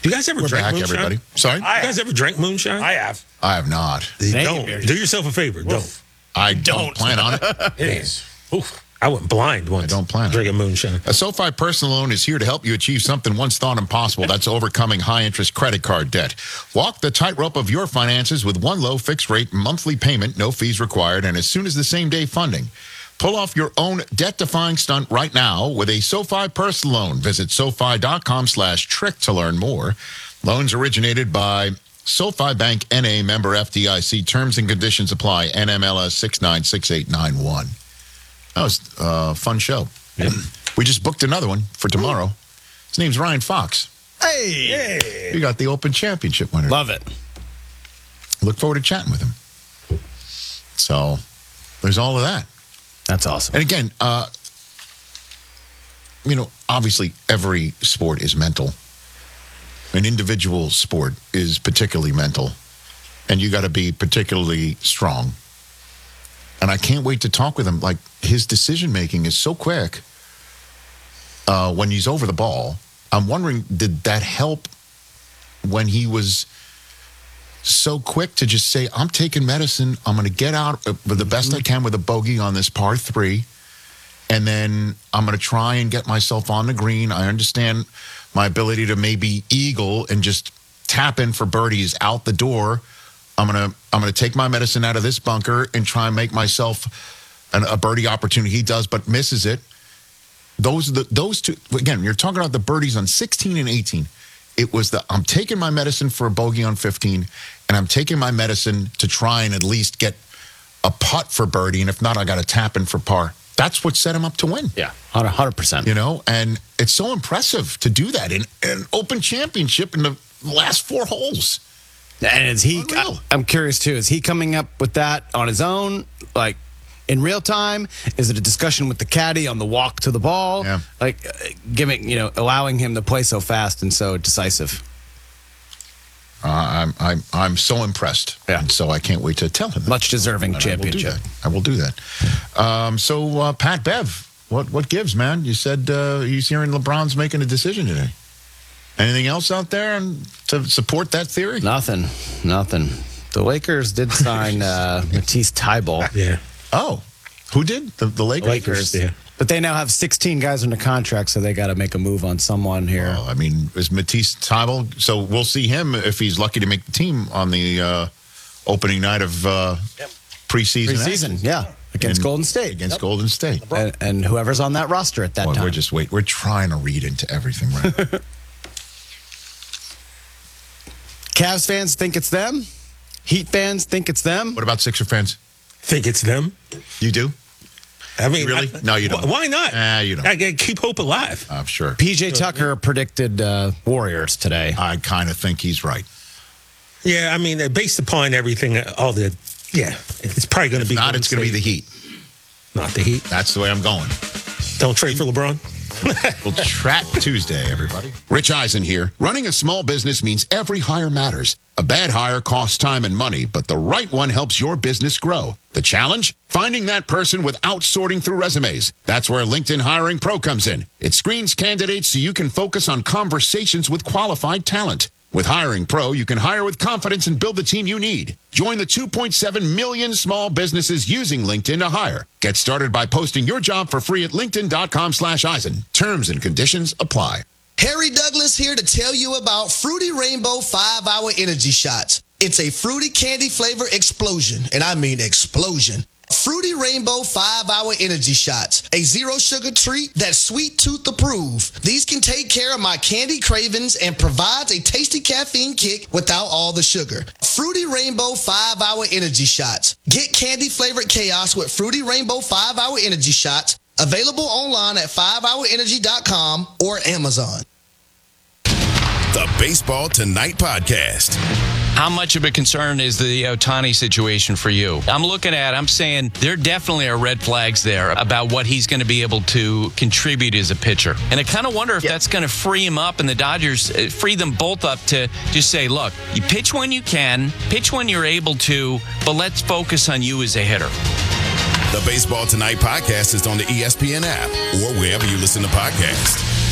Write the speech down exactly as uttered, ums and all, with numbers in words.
Do you guys ever We're drink back, moonshine? everybody. Sorry? You guys ever drink moonshine? I have. I have not. Don't. Do yourself a favor. Don't. I don't, Don't. plan on it. It is. Oof. I went blind once. I don't plan on it. Drinking moonshine. A SoFi personal loan is here to help you achieve something once thought impossible. That's overcoming high-interest credit card debt. Walk the tightrope of your finances with one low fixed-rate monthly payment, no fees required, and as soon as the same-day funding. Pull off your own debt-defying stunt right now with a SoFi personal loan. Visit SoFi.com slash trick to learn more. Loans originated by SoFi Bank N A, member F D I C. Terms and conditions apply. N M L S six nine six eight nine one. That was a fun show. Yeah. We just booked another one for tomorrow. His name's Ryan Fox. Hey. hey. We got the Open Championship winner. Love it. Look forward to chatting with him. So there's all of that. That's awesome. And again, uh, you know, obviously every sport is mental. An individual sport is particularly mental. And you got to be particularly strong. And I can't wait to talk with him. Like, his decision-making is so quick uh, when he's over the ball. I'm wondering, did that help when he was so quick to just say, I'm taking medicine. I'm going to get out with the best I can with a bogey on this par three. And then I'm going to try and get myself on the green. I understand my ability to maybe eagle and just tap in for birdies out the door. I'm going to I'm going to take my medicine out of this bunker and try and make myself an, a birdie opportunity. He does, but misses it. Those are the those two. Again, you're talking about the birdies on sixteen and eighteen. It was the I'm taking my medicine for a bogey on fifteen, and I'm taking my medicine to try and at least get a putt for birdie, and if not, I got to tap in for par. That's what set him up to win. Yeah, one hundred percent. You know, and it's so impressive to do that in an Open Championship in the last four holes. And is he, Unreal. I'm curious too, is he coming up with that on his own, like in real time? Is it a discussion with the caddy on the walk to the ball? Yeah. Like uh, giving, you know, allowing him to play so fast and so decisive. Uh, I'm I'm I'm so impressed. Yeah. And so I can't wait to tell him that. Much deserving And championship. I will do that. I will do that. Um, so uh, Pat Bev, what what gives, man? You said uh, he's hearing LeBron's making a decision today. Anything else out there and to support that theory? Nothing, nothing. The Lakers did sign uh, Matisse Thybulle. Yeah. Oh, who did? The, the Lakers? Lakers, yeah. But they now have sixteen guys under contract, so they got to make a move on someone here. Well, I mean, is Matisse Thybulle? So we'll see him if he's lucky to make the team on the uh, opening night of uh, Yep. preseason. Preseason, action. yeah, against And- Golden State. Against Golden State. and, and whoever's on that roster at that Boy, time. we're just wait. We're trying to read into everything right now. Cavs fans think it's them. Heat fans think it's them. What about Sixer fans? Think it's them? You do? I mean, Really? I- No, you don't. wh- Why not? Ah, you don't. I gotta keep hope alive. I'm sure. P J Tucker predicted uh, Warriors today. I kind of think he's right. Yeah, I mean, uh, based upon everything, uh, all the, yeah, it's probably going to be. Not, Golden it's going to be the State. Heat. Not the Heat. That's the way I'm going. Don't trade for LeBron. We'll chat Tuesday, everybody. Rich Eisen here. Running a small business means every hire matters. A bad hire costs time and money, but the right one helps your business grow. The challenge? Finding that person without sorting through resumes. That's where LinkedIn Hiring Pro comes in. It screens candidates so you can focus on conversations with qualified talent. With Hiring Pro, you can hire with confidence and build the team you need. Join the two point seven million small businesses using LinkedIn to hire. Get started by posting your job for free at linkedin.com slash Eisen. Terms and conditions apply. Harry Douglas here to tell you about Fruity Rainbow five hour Energy Shots. It's a fruity candy flavor explosion, and I mean explosion. Fruity Rainbow five hour Energy Shots, a zero sugar treat that's sweet tooth approved. These can take care of my candy cravings and provides a tasty caffeine kick without all the sugar. Fruity Rainbow five hour Energy Shots. Get candy flavored chaos with Fruity Rainbow five hour Energy Shots. Available online at five hour energy dot com or Amazon. The Baseball Tonight Podcast. How much of a concern is the Ohtani situation for you? I'm looking at, I'm saying there definitely are red flags there about what he's going to be able to contribute as a pitcher. And I kind of wonder if that's going to free him up and the Dodgers uh, free them both up to just say, look, you pitch when you can, pitch when you're able to, but let's focus on you as a hitter. The Baseball Tonight Podcast is on the E S P N app or wherever you listen to podcasts.